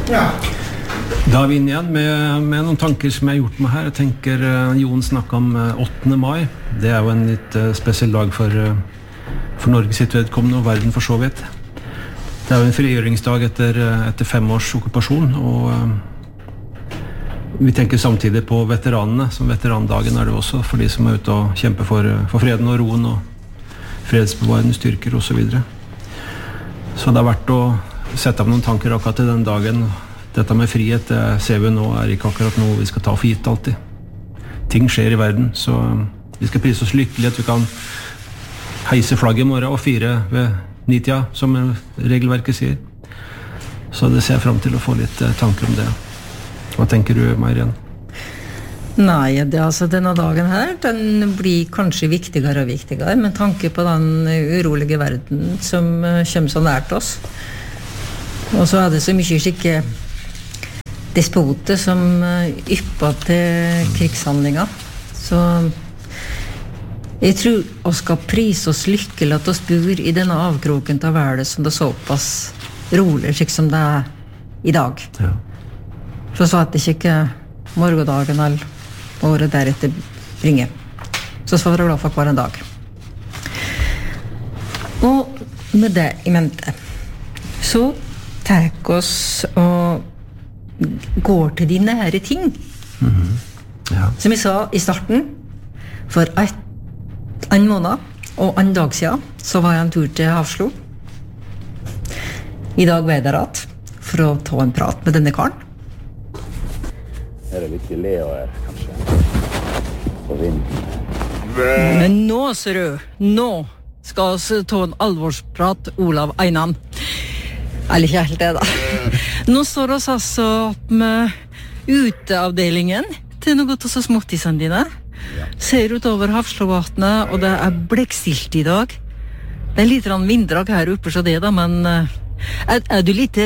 Da vi inn igjen med noen tanker som jeg har gjort meg her. Jeg tenker Jon snakket om 8. mai. Det jo en litt spesiell dag for Norge sitt vedkommende og verden for så vidt. Det jo en frigjøringsdag etter 5 års okkupasjon, og vi tenker samtidig på veteranene. Som veterandagen det også for de som ute og kjemper for freden og roen og fredsbevarende styrker og så videre. Så det har vært å sette opp noen tanker akkurat til den dagen. Dette med frihet, det ser vi nå, ikke akkurat noe vi skal ta for gitt alltid. Ting skjer i verden, så vi skal prise oss lykkelig at vi kan heise flagget i morgen og fire ved 9-tida, som regelverket sier. Så det ser jeg frem til å få litt tanker om det. Hva tenker du, Marianne? Nei, denne dagen her, den blir kanskje viktigere og viktigere, med tanke på den urolige verden som kommer så nært oss. Og så det så mye skikke despoter som ypper til krigshandlinger. Så jeg tror vi skal prise oss lykkelig at vi bor i denne avkroken til verden som det såpass rolig, slik som det i dag. Ja. For så at det ikke morgendagen eller året deretter bringer. Så skal vi være glad for hver en dag. Og med det i mente, så tar oss og går til de nære ting. Ja. Som jeg sa i starten, for en måned og en dag siden, så var jeg en tur til Hafslo. I dag var jeg der at, for å ta en prat med denne karen. Det litt i Leo her, kanskje. På vinden. Men nå, ser du, nå skal vi ta en alvorsprat, Olav Einan. Eller ikke helt det da. Nå står oss altså opp med uteavdelingen til noe av så småttisene dine. Ja. Ser utover Hafslovatnet, og det blekkstilt i dag. Det litt vinddrag her oppe, så det da, men du litt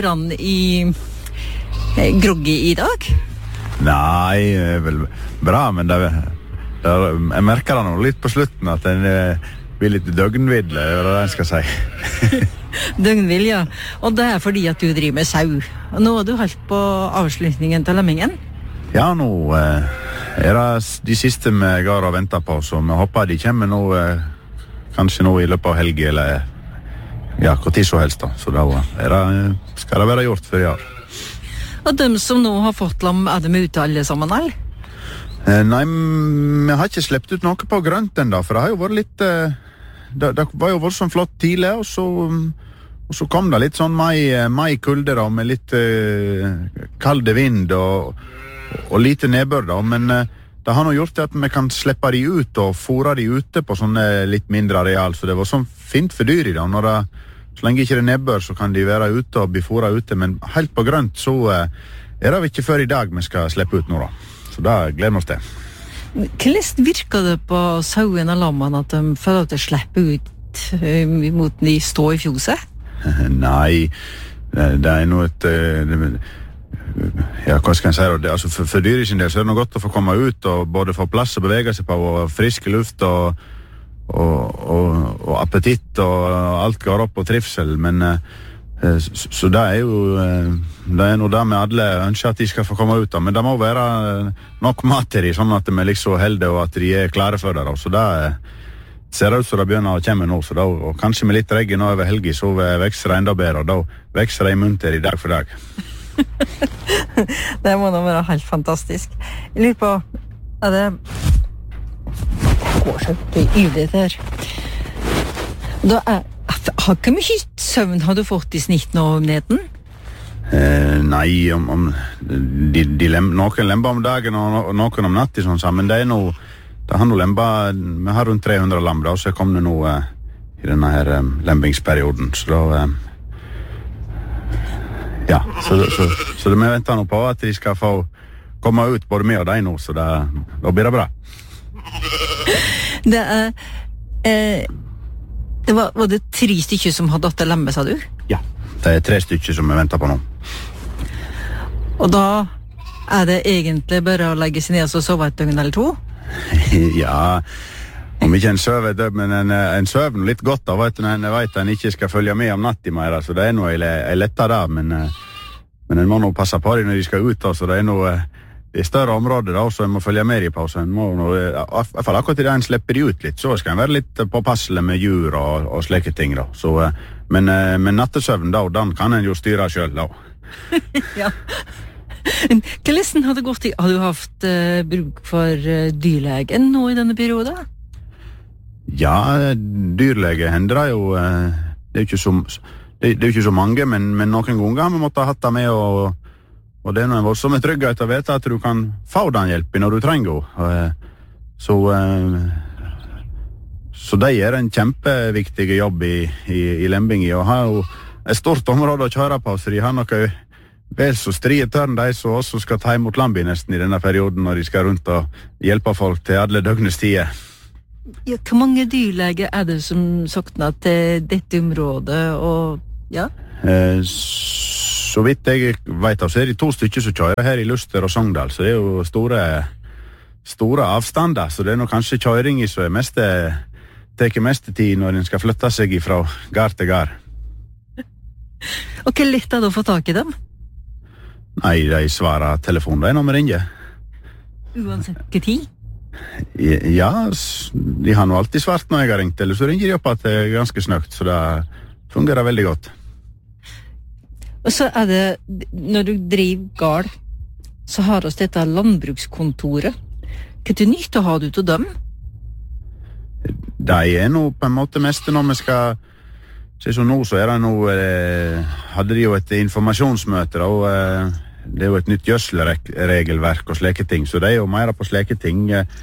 groggy i dag? Nei, vel bra, men jeg merker det nå litt på slutten at den blir litt døgnvidd, det det jeg skal si. Døgnvill, ja. Og det fordi at du driver med sau. Og nå har du holdt på avslutningen til lemmingen. Ja, nå det de siste vi går og venter på, så vi håper de kommer nå, kanskje nå i løpet av helgen, eller ja, hvor tid så helst da. Så da skal det være gjort før i år. Og dem som nå har fått lam, de ute alle sammen, eller? Nei, vi har ikke slept ut noe på grønt enda, for det har jo vært litt det var jo voldsomt flott tidlig, og så kom det litt sånn mai kulde da, med litt kalde vind og lite nedbør da, men det har nå gjort at vi kan slippe de ut og fôre de ute på sånne litt mindre areal, så det var sånn fint for dyr i da. Så lenge ikke det nedbør, så kan de være ute og bli fôret ute, men helt på grønt så det ikke før i dag vi skal slippe ut nå da. Så da gleder vi oss til. Hvordan virker det på sauen og lammene at de føler at de slipper ut mot de står i fjoset? Nei, det noe ja, hva skal jeg si da? Altså for dyr i sin del så det noe godt å få komme ut og både få plass å bevege seg på og friske luft og appetitt og alt går opp og trivsel, men så det jo det noe der med alle ønsker at de skal få komme ut da, men det må være nok mat til de, sånn at de liksom heldige og at de klare for det da. Så det ser ut som det begynner å komme nå, så da, og kanskje med litt regn over helgen så vekster det enda bedre, og da vekster det i munter i dag for dag. Det må da være helt fantastisk. Jeg lurer på, det går så ille her. Da har ikke mye søvn har du fått i snitt nå om neten? Nei, noen lemper om dagen og noen om natt sånn, men det noe det har noe lemper, vi har rundt 300 lam da, så kom det noe i denne her lempingsperioden, så da ja, så det vi venter nå på at de skal få komme ut både med og deg nå, så da blir det bra. Det var det 3 stykker som hadde datt lemme, sa du? Ja, det 3 stykker som vi venter på nå. Og da det egentlig bare å legge seg ned og sove et døgn eller 2? Ja, om ikke en søver død, men en søver litt godt da, vet du, når en vet at en ikke skal følge med om natt i mer, så det noe jeg letta da, men Men en må nå passe på dem når de skal ut, da, så det er større områder da, så en må følge med dem på. Så en må nå, i hvert fall akkurat i det en slipper de ut litt, så skal en være litt påpasselig med djur og slike ting. Da. Så, men nattesøvn, da, den kan en jo styre selv. Da. Ja. Hvordan har det gått har du haft bruk for dyrlegen nå i denne perioden? Ja, dyrlege hender det jo, det er jo ikke så mange, men noen ganger har vi måttet ha hatt det med, og det er noe voldsomme trygghet å vite at du kan få den hjelpen når du trenger den. Så det gjør en kjempeviktig jobb i Lembingi, og har jo et stort område å kjøre på, så de har noe vel så strie tørn, de som også skal ta imot Lambi nesten i denne perioden, når de skal rundt og hjelpe folk til alle døgnets tider. Ja, hvor mange dyrleger er det som sokner til dette området, og ja? Så vidt jeg vet av, så er det 2 stykker som kjører her i Luster og Sogndal, så det er jo store avstander, så det er nok kanskje kjøringen som tar mest tid når en skal flytte seg fra gard til gard. Og hvor lett er det å få tak i dem? Nei, de svarer telefonen når vi ringer. Uansett hva tid? Ja, de har nå alltid svart når jeg har ringt, eller så ringer de opp at det er ganske snøkt, så det fungerer veldig godt. Og så er det, når du driver gard, så har vi dette landbrukskontoret. Hva til nytt har du til dem? De er nå på en måte mest når vi skal se, så nå så er det nå hadde de jo et informasjonsmøte da, og det er jo et nytt gjødselregelverk og slike ting, så det er jo mer på slike ting,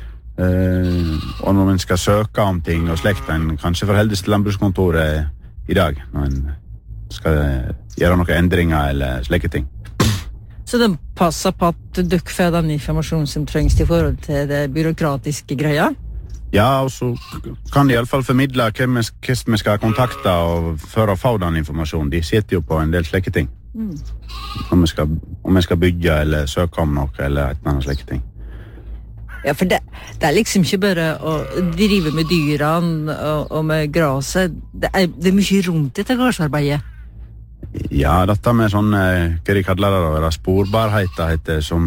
og når man skal søke om ting og slekt, en kanskje forheldes til landbrukskontoret i dag, når man skal gjøre noen endringer eller slike ting. Så de passer på at dere får den informasjonen som trengs i forhold til det byråkratiske greia? Ja, og så kan de i alle fall formidle hvem vi skal kontakte og for å få den informasjonen. De sitter jo på en del slike ting. Om vi skal bygge eller søke om noe eller et eller annet slike ting. Ja, for det er liksom ikke bare å drive med dyrene og med graset. Det er mye rundt dette gardsarbeidet. Ja, dette med sånn, hva de kaller det, sporbarhet, heter som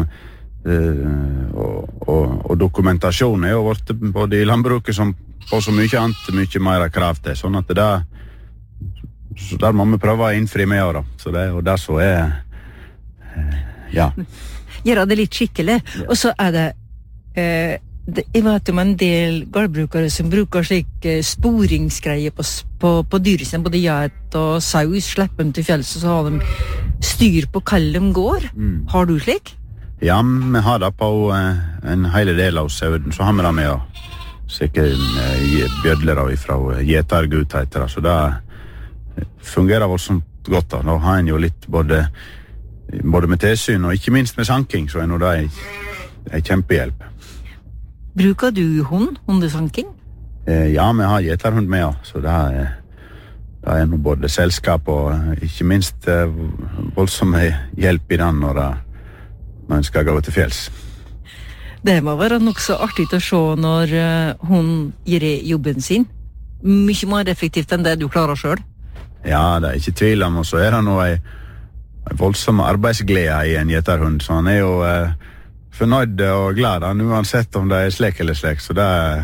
og dokumentasjon er jo vårt både i landbruket som på så mye annet, mye mer krav til, sånn at så der må vi prøve å innfri med da. Så det er jo det som ja. Gjøre det litt skikkelig. Og så er det jeg vet om en del gårdbrukere som bruker slik sporingsgreier på dyr sin, både geit og saus, slipper dem til fjells, og så har de styr på hva de går. Har du slik? Ja, vi har det på en hele del av sauden, så har vi det med å sikkert bjødler fra gjetergut, heter det, så det fungerer voldsomt godt da. Da har en jo litt både med tilsyn og ikke minst med sanking, så er det en kjempehjelp. Bruker du hundesanking? Ja, vi har gjeterhund med, så det er noe både selskap og ikke minst voldsomme hjelp i den når en skal gå til fjells. Det må være nok så artig å se når hun gjør jobben sin. Mye mer effektivt enn det du klarer selv. Ja, det er ikke tvil om, og så er det noe en voldsom arbeidsglede i en gjeterhund, så han er jo fornøyd og glad han, uansett om det er slik eller slik, så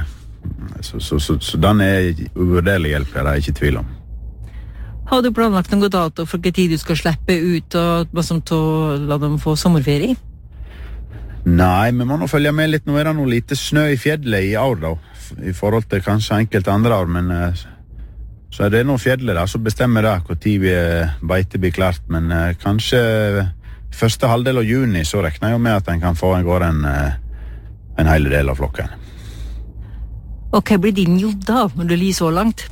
den er uvurderlig hjelp, det er ikke tvil om. Har du planlagt noen dato for hvilken tid du skal slippe ut og la dem få sommerferie? Nei, vi må nå følge med litt. Nå er det noe lite snø i fjellet i år da, i forhold til kanskje enkelte andre år, men så er det noe fjellet da, så bestemmer det hvor tid beite blir klart, men kanskje første halvdel av juni så regner jeg jo med at en kan få en hele del av flokken. Og hva blir din jobb da, når du ligger så langt?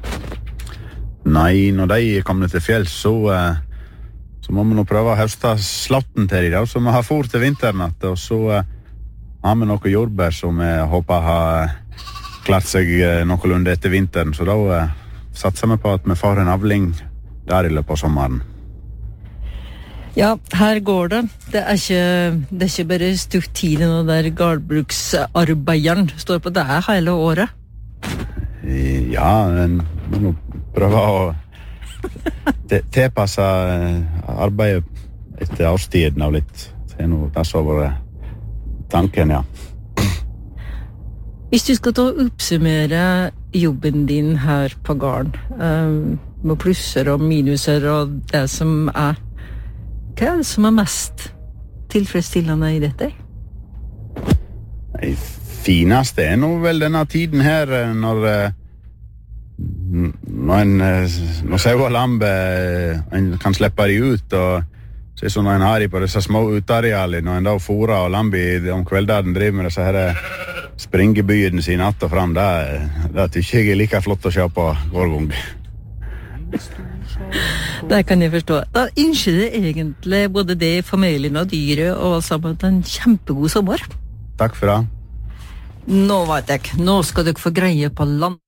Nei, når de kommer til fjells, så må vi nå prøve å høste slatten til de da, så vi har fôr til vinteren, og så har vi noe jordbær som vi håper har klart seg noenlunde etter vinteren, så da satser vi på at vi får en avling der i løpet av sommeren. Ja, her går det. Det er ikke bare stutt tid når der gårdbruksarbeideren står på det hele året. Ja, en må nå prøve å tilpasse arbeidet etter årstiden av litt. Det noe det som har vært tanken, ja. Hvis du skal ta og oppsummere jobben din her på gården, med plusser og minuser og det som hva det som mest tilfredsstillende i dette? Det fineste nå vel denne tiden her, når sau og lampe en kan slippe de ut, og så er det sånn når en har de på disse små utarealene, når en da fôrer og lampe om kvelden driver med disse her springebyen sine natt og frem, det tykker jeg like flott å se på hver gang. Det kan jeg forstå. Da ønsker det egentlig både det, familien og dyret og sammen en kjempegod sommer. Takk for det. Nå vet jeg, nå skal dere få greie på land.